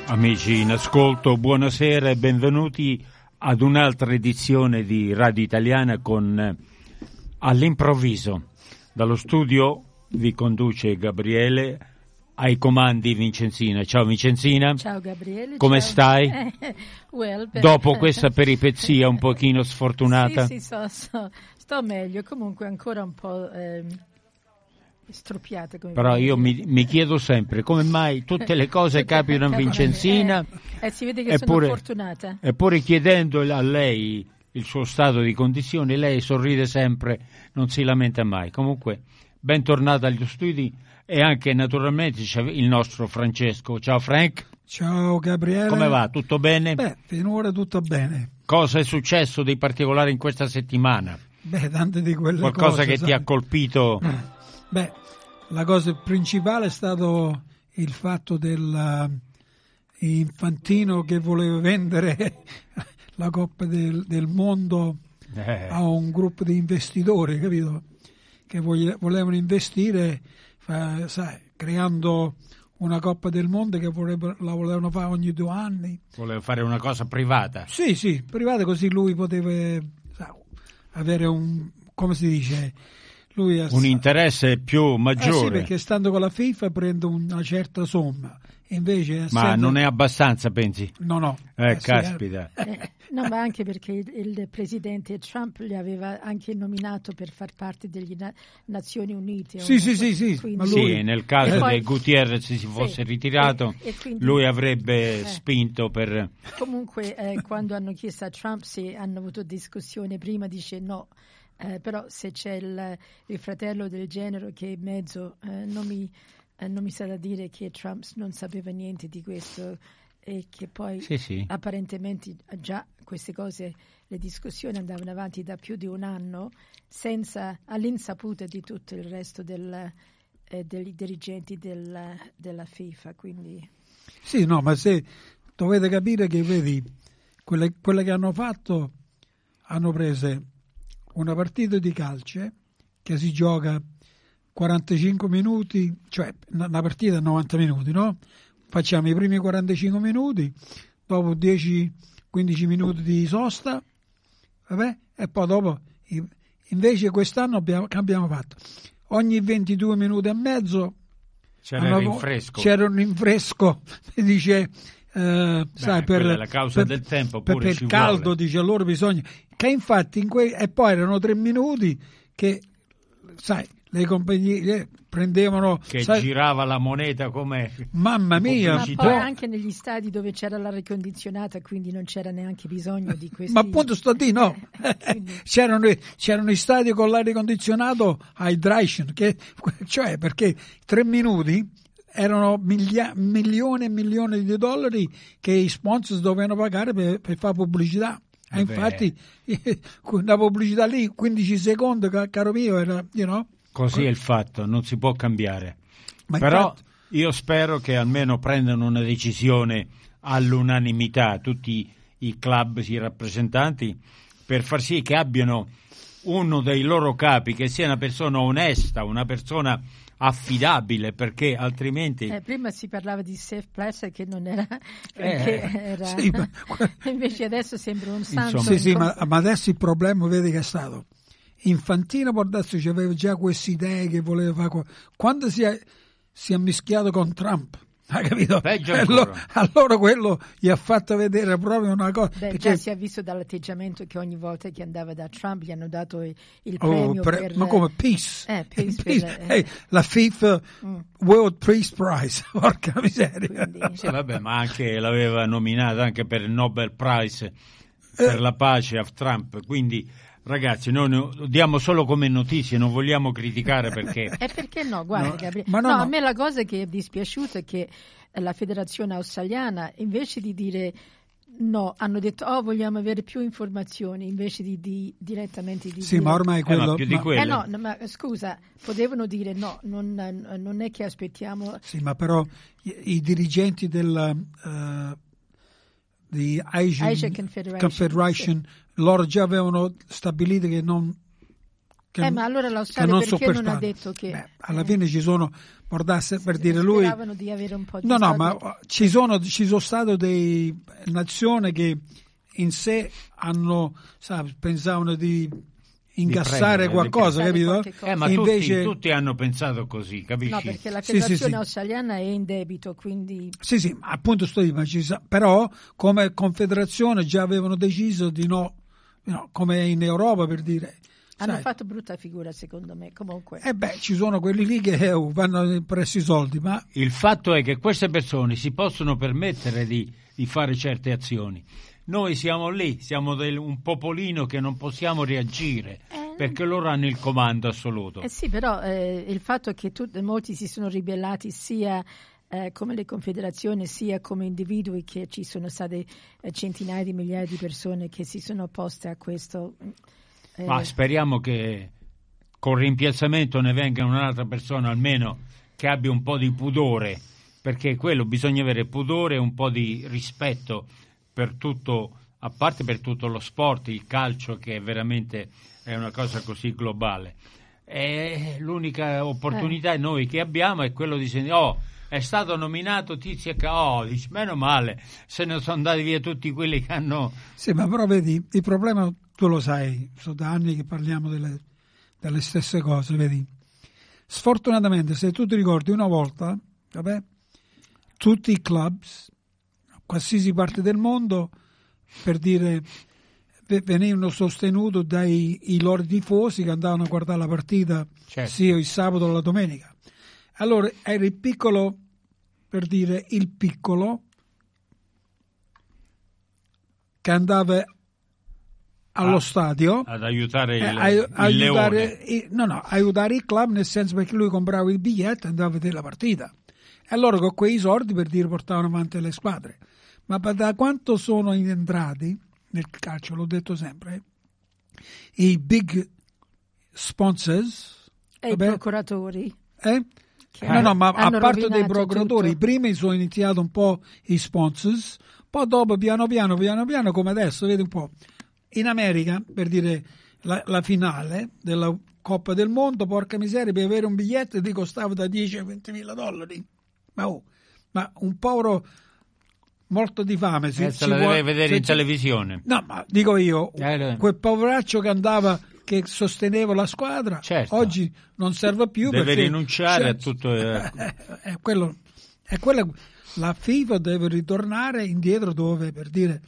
Amici in ascolto, buonasera e benvenuti ad un'altra edizione di Radio Italiana con All'improvviso. Dallo studio vi conduce Gabriele, ai comandi Vincenzina. Ciao Vincenzina. Ciao Gabriele. Come ciao. stai? Dopo questa per... peripezia un pochino sfortunata? Sì, sto meglio, comunque ancora un po' stropiata. Però io mi chiedo sempre come mai tutte le cose capitano a Vincenzina. Si vede che sono fortunata. Eppure chiedendo a lei il suo stato di condizioni, lei sorride sempre, non si lamenta mai. Comunque, bentornata agli studi e anche naturalmente c'è il nostro Francesco. Ciao Frank. Ciao Gabriele. Come va? Tutto bene? Beh, finora tutto bene. Cosa è successo di particolare in questa settimana? Beh, tante di quelle Qualcosa cose, che ti ha colpito? Beh, la cosa principale è stato il fatto del Infantino che voleva vendere la Coppa del Mondo a un gruppo di investitori, capito? Che volevano investire, creando una Coppa del Mondo che la volevano fare ogni 2 anni. Voleva fare una cosa privata? Sì, privata, così lui poteva avere come si dice, lui un interesse più maggiore. Sì, perché stando con la FIFA prende una certa somma. Invece, ma non è abbastanza, pensi? No. Caspita. No, ma anche perché il presidente Trump li aveva anche nominato per far parte delle Nazioni Unite. Sì. Quindi... Sì, nel caso che Gutierrez si fosse ritirato, quindi, lui avrebbe spinto per... Comunque, quando hanno chiesto a Trump se hanno avuto discussione prima, dice no. Però se c'è il fratello del genero che è in mezzo, non mi sa da dire che Trump non sapeva niente di questo e che poi sì. Apparentemente già queste cose, le discussioni andavano avanti da più di 1 anno all'insaputa di tutto il resto dei dirigenti della FIFA. Quindi... Sì, no, ma se dovete capire che vedi, quelle che hanno fatto, hanno preso una partita di calcio che si gioca 45 minuti, cioè una partita 90 minuti, no? Facciamo i primi 45 minuti, dopo 10-15 minuti di sosta, vabbè, e poi dopo, invece quest'anno abbiamo fatto ogni 22 minuti e mezzo c'era un rinfresco, dice, sai, per la causa del tempo pure per ci caldo, vuole. dice loro bisogna, che infatti e poi erano 3 minuti che, sai, le compagnie prendevano, che girava la moneta come mamma mia, ma poi anche negli stadi dove c'era l'aria condizionata, quindi non c'era neanche bisogno di questi. Ma appunto sto di no, c'erano i stadi con l'aria condizionato hydration, cioè perché 3 minuti erano milioni e milioni di dollari che i sponsors dovevano pagare per fare pubblicità. E infatti la pubblicità lì 15 secondi, caro mio, era, così è il fatto, non si può cambiare. Però infatti, io spero che almeno prendano una decisione all'unanimità tutti i club, i rappresentanti, per far sì che abbiano uno dei loro capi che sia una persona onesta, una persona affidabile, perché altrimenti prima si parlava di Sepp Blatter che non era, sì, invece adesso sembra un santo. Sì, ma adesso il problema, vedi, che è stato Infantino, può darsi che aveva già queste idee che voleva fare quando si è mischiato con Trump, hai capito? Allora quello gli ha fatto vedere proprio una cosa. Perché... già si è visto dall'atteggiamento che ogni volta che andava da Trump gli hanno dato il premio ma come Peace, peace. La FIFA World Peace Prize, porca miseria. Quindi... Sì, vabbè, ma anche l'aveva nominato anche per il Nobel Prize per la pace a Trump, quindi ragazzi, noi diamo solo come notizie, non vogliamo criticare perché... perché no, guarda, Gabriele. No, a me la cosa che è dispiaciuta è che la federazione australiana, invece di dire no, hanno detto vogliamo avere più informazioni, invece di direttamente di sì, dire... ma ormai quello... ma più di quelle. no, ma scusa, potevano dire no, non è che aspettiamo... Sì, ma però i dirigenti di Asian Confederation, sì. loro già avevano stabilito ma allora l'Australia perché non ha detto che... alla fine ci sono, per dire lui... Speravano di avere un po' di No, ma ci sono state delle nazioni che in sé pensavano di incassare qualcosa, capito? Ma invece... tutti hanno pensato così, capisci? No, perché la federazione australiana è in debito, quindi... Sì, appunto però come confederazione già avevano deciso di no, come in Europa, per dire. Hanno fatto brutta figura, secondo me, comunque. Ci sono quelli lì che vanno presso i soldi, ma... Il fatto è che queste persone si possono permettere di fare certe azioni. Noi siamo lì, siamo un popolino che non possiamo reagire perché loro hanno il comando assoluto. Sì, però il fatto che molti si sono ribellati sia come le confederazioni sia come individui, che ci sono state centinaia di migliaia di persone che si sono opposte a questo. Ma speriamo che col rimpiazzamento ne venga un'altra persona almeno che abbia un po' di pudore, perché quello bisogna avere pudore e un po' di rispetto per tutto, a parte per tutto lo sport, il calcio, che veramente è una cosa così globale. E l'unica opportunità noi che abbiamo è quello di sentire, è stato nominato Tizio e dici, meno male, se ne sono andati via tutti quelli che hanno... Sì, ma però vedi, il problema, tu lo sai, sono da anni che parliamo delle stesse cose, vedi. Sfortunatamente, se tu ti ricordi, una volta, tutti i clubs, qualsiasi parte del mondo, per dire, venivano sostenuti dai loro tifosi che andavano a guardare la partita, certo, sia il sabato o la domenica. Allora era il piccolo, per dire, il piccolo che andava allo stadio ad aiutare il leone. Aiutare il club, nel senso, perché lui comprava il biglietto e andava a vedere la partita. E allora con quei soldi, per dire, portavano avanti le squadre. Ma da quanto sono entrati nel calcio, l'ho detto sempre, i big sponsors e i procuratori. Ma a parte dei procuratori, tutto. Prima sono iniziati un po' i sponsors, poi dopo piano piano, come adesso, vedi un po'. In America, per dire, la finale della Coppa del Mondo, porca miseria, per avere un biglietto ti costava da 10 a 20 mila dollari. Ma un povero morto di fame se la deve vedere in televisione. No, ma dico io, quel poveraccio che andava, che sosteneva la squadra, certo, oggi non serve più, deve perché rinunciare a tutto. È quello, la FIFA deve ritornare indietro dove, per dire,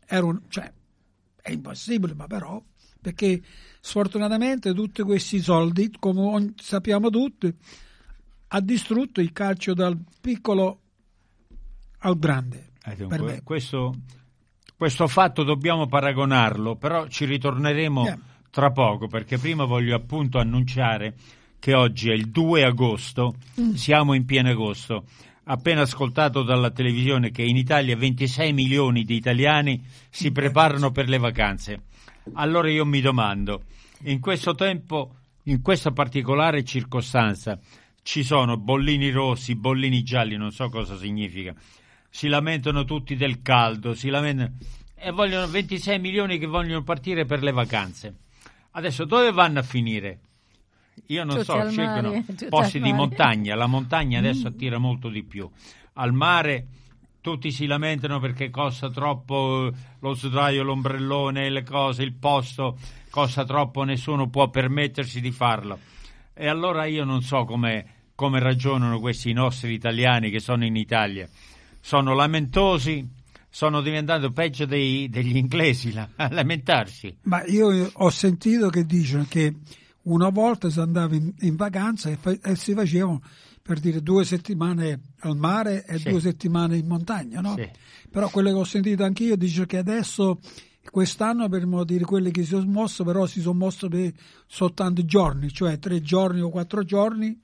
è impossibile, ma però, perché sfortunatamente tutti questi soldi, come sappiamo tutti, ha distrutto il calcio dal piccolo al grande. Per me. Questo fatto dobbiamo paragonarlo, però ci ritorneremo tra poco, perché prima voglio appunto annunciare che oggi è il 2 agosto, siamo in pieno agosto. Appena ascoltato dalla televisione che in Italia 26 milioni di italiani si preparano per le vacanze. Allora io mi domando, in questo tempo, in questa particolare circostanza, ci sono bollini rossi, bollini gialli, non so cosa significa, si lamentano tutti del caldo, e vogliono 26 milioni che vogliono partire per le vacanze. Adesso dove vanno a finire? Io non so, cercano posti di montagna, la montagna adesso attira molto di più. Al mare tutti si lamentano perché costa troppo lo sdraio, l'ombrellone, le cose, il posto costa troppo, nessuno può permettersi di farlo. E allora io non so come ragionano questi nostri italiani che sono in Italia. Sono lamentosi, sono diventati peggio degli inglesi a lamentarsi. Ma io ho sentito che dicono che una volta si andava in vacanza e si facevano, per dire, 2 settimane al mare e 2 settimane in montagna, no? Sì. Però quello che ho sentito anch'io dice che adesso, quest'anno, per modo dire, quelli che si sono mossi, però si sono mossi per soltanto giorni, cioè 3 giorni o 4 giorni,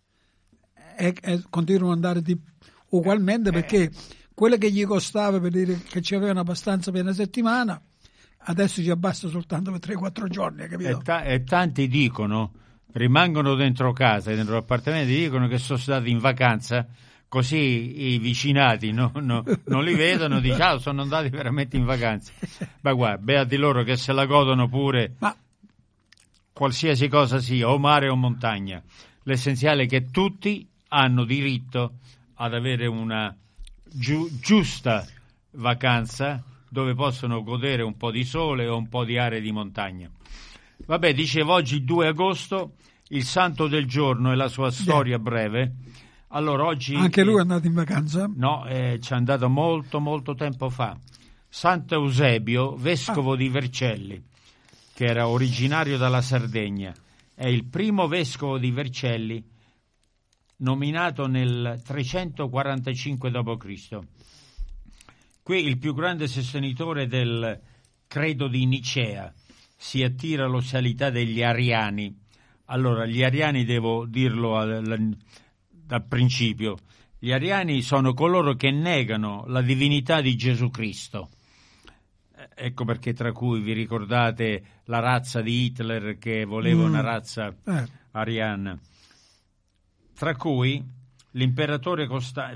e continuano ad andare ugualmente, perché quelle che gli costava, per dire che ci avevano abbastanza per una settimana, adesso ci abbassa soltanto per 3-4 giorni, capito? E tanti dicono, rimangono dentro casa, dentro l'appartamento, dicono che sono stati in vacanza, così i vicinati non li vedono, dicono sono andati veramente in vacanza. Ma guarda, beati loro che se la godono pure. Ma qualsiasi cosa sia, o mare o montagna. L'essenziale è che tutti hanno diritto ad avere una giusta vacanza dove possono godere un po' di sole o un po' di aree di montagna. Vabbè, dicevo, oggi 2 agosto, il santo del giorno e la sua storia breve. Allora, oggi anche lui è andato in vacanza? No, ci è andato molto tempo fa. Sant'Eusebio, vescovo di Vercelli, che era originario dalla Sardegna, è il primo vescovo di Vercelli nominato nel 345 d.C. Qui il più grande sostenitore del credo di Nicea si attira all'ospitalità degli ariani. Allora, gli ariani, devo dirlo dal principio, gli ariani sono coloro che negano la divinità di Gesù Cristo. Ecco perché, tra cui vi ricordate la razza di Hitler che voleva una razza ariana, tra cui l'imperatore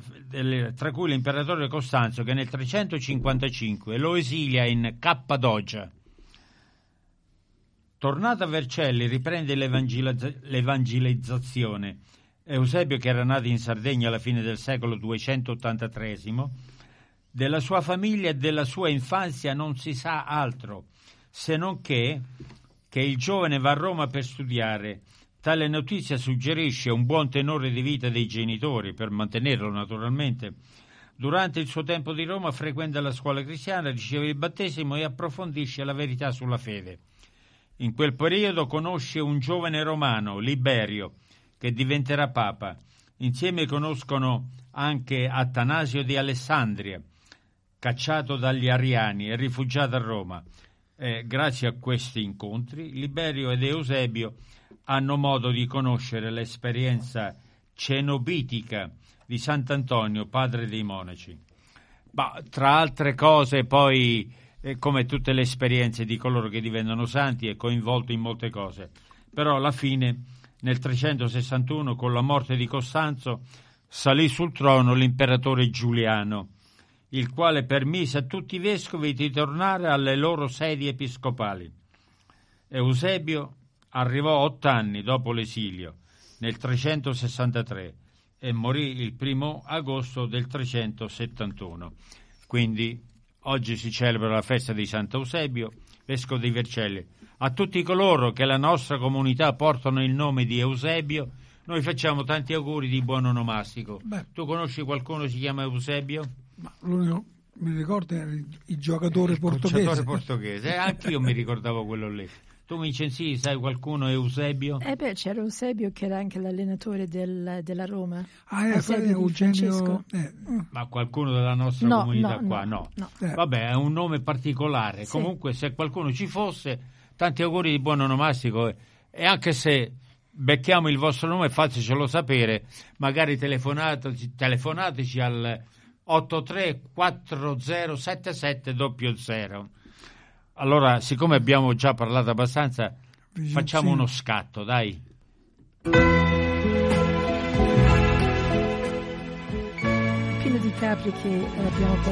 Costanzo, che nel 355 lo esilia in Cappadocia. Tornato a Vercelli, riprende l'evangelizzazione. Eusebio, che era nato in Sardegna alla fine del secolo 283, della sua famiglia e della sua infanzia non si sa altro, se non che il giovane va a Roma per studiare. Tale notizia suggerisce un buon tenore di vita dei genitori, per mantenerlo naturalmente. Durante il suo tempo di Roma frequenta la scuola cristiana, riceve il battesimo e approfondisce la verità sulla fede. In quel periodo conosce un giovane romano, Liberio, che diventerà papa. Insieme conoscono anche Atanasio di Alessandria, cacciato dagli ariani e rifugiato a Roma. Grazie a questi incontri, Liberio ed Eusebio hanno modo di conoscere l'esperienza cenobitica di Sant'Antonio, padre dei monaci. Ma tra altre cose, poi, come tutte le esperienze di coloro che diventano santi, è coinvolto in molte cose. Però alla fine, nel 361, con la morte di Costanzo, salì sul trono l'imperatore Giuliano, il quale permise a tutti i vescovi di tornare alle loro sedie episcopali. Eusebio arrivò 8 anni dopo l'esilio, nel 363, e morì il 1 agosto del 371. Quindi oggi si celebra la festa di Sant'Eusebio, vescovo di Vercelli. A tutti coloro che la nostra comunità portano il nome di Eusebio, noi facciamo tanti auguri di buon onomastico. Tu conosci qualcuno che si chiama Eusebio? Ma l'unico mi ricordo era il giocatore portoghese. Giocatore portoghese, anche io mi ricordavo quello lì. Tu, Vincenzi, sai qualcuno Eusebio? C'era Eusebio che era anche l'allenatore della Roma. Eugenio. Ma qualcuno della nostra comunità qua? No. Vabbè, è un nome particolare. Sì. Comunque, se qualcuno ci fosse, tanti auguri di buon onomastico. E anche se becchiamo il vostro nome, fatecelo sapere. Magari telefonateci al 83407700. Allora, siccome abbiamo già parlato abbastanza, facciamo uno scatto, dai. Pieno di capri che abbiamo